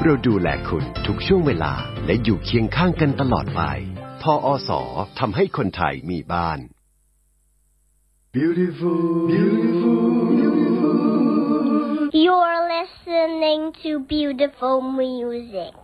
เราดูแลคุณทุกช่วงเวลาและอยู่เคียงข้างกันตลอดไปพอส.ทำให้คนไทยมีบ้าน Beautiful, beautiful, beautiful. You're listening to beautiful music.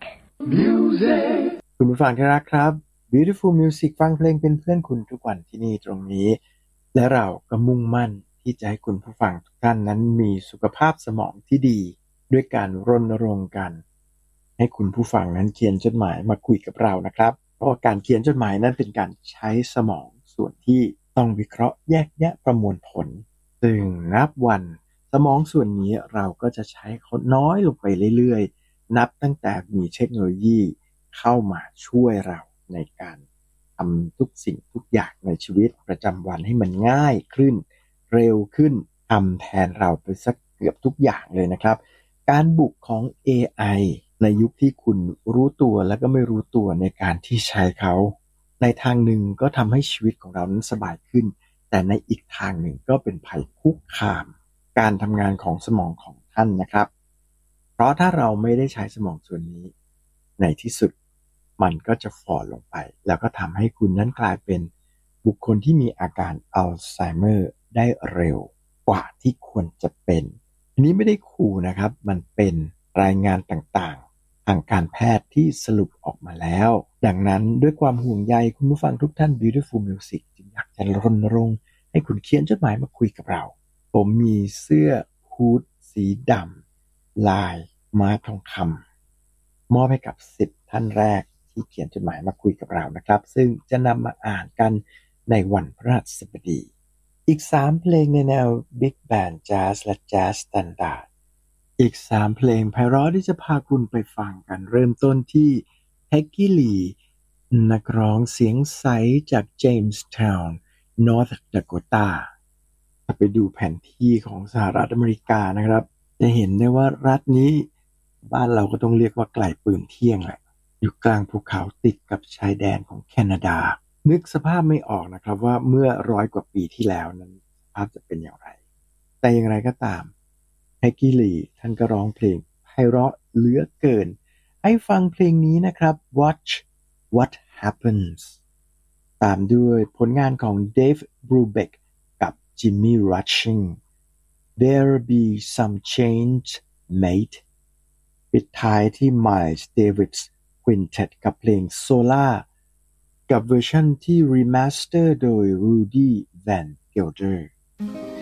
Music. คุณผู้ฟังที่รักครับ Beautiful Music ฟังเพลงเป็นเพื่อนคุณทุกวันที่นี่ตรงนี้และเราก็มุ่งมั่นที่จะให้คุณผู้ฟังทุกท่านนั้นมีสุขภาพสมองที่ดีด้วยการรณรงค์กันให้คุณผู้ฟังนั้นเขียนจดหมายมาคุยกับเรานะครับเพราะว่าการเขียนจดหมายนั้นเป็นการใช้สมองส่วนที่ต้องวิเคราะห์แยกแยะประมวลผลซึ่งนับวันสมองส่วนนี้เราก็จะใช้เขาน้อยลงไปเรื่อยๆนับตั้งแต่มีเทคโนโลยีเข้ามาช่วยเราในการทำทุกสิ่งทุกอย่างในชีวิตประจำวันให้มันง่ายขึ้นเร็วขึ้นทำแทนเราไปสักเกือบทุกอย่างเลยนะครับการบุกของ AI ในยุคที่คุณรู้ตัวและก็ไม่รู้ตัวในการที่ใช้เขาในทางหนึ่งก็ทำให้ชีวิตของเรานั้นสบายขึ้นแต่ในอีกทางหนึ่งก็เป็นภัยคุกคามการทำงานของสมองของท่านนะครับเพราะถ้าเราไม่ได้ใช้สมองส่วนนี้ในที่สุดมันก็จะฝ่อลงไปแล้วก็ทำให้คุณนั้นกลายเป็นบุคคลที่มีอาการอัลไซเมอร์ได้เร็วกว่าที่ควรจะเป็นทีนี้ไม่ได้ขู่นะครับมันเป็นรายงานต่างๆทางการแพทย์ที่สรุปออกมาแล้วดังนั้นด้วยความห่วงใยคุณผู้ฟังทุกท่าน Beautiful Music จึงอยากจะรณรงค์ให้คุณเขียนจดหมายมาคุยกับเราผมมีเสื้อฮู้ดสีดำลายม้าทองคำมอบให้กับ10ท่านแรกที่เขียนจดหมายมาคุยกับเรานะครับซึ่งจะนำมาอ่านกันในวันพฤหัสบดีอีก3เพลงในแนว Big Band Jazz และ Jazz Standard อีก3เพลงไพเราะที่จะพาคุณไปฟังกันเริ่มต้นที่แฮกกี้ลีนักร้องเสียงใสจาก Jamestown North Dakota ถ้าไปดูแผนที่ของสหรัฐอเมริกานะครับจะเห็นได้ว่ารัฐนี้บ้านเราก็ต้องเรียกว่าไกลปืนเที่ยงแหละอยู่กลางภูเขาติดกับชายแดนของแคนาดานึกสภาพไม่ออกนะครับว่าเมื่อ100 กว่าปีที่แล้วนั้นสภาพจะเป็นอย่างไรแต่อย่างไรก็ตามแฮกกี้ลีท่านก็ร้องเพลงไพเราะเหลือเกินให้ฟังเพลงนี้นะครับ Watch What Happens ตามด้วยผลงานของ Dave Brubeck กับ Jimmy Rushing There'll be some change mate ปิดท้ายที่ Miles Davis Quintet กับเพลง Solar กับเวอร์ชันที่รีมาสเตอร์โดย Rudy Van Gelder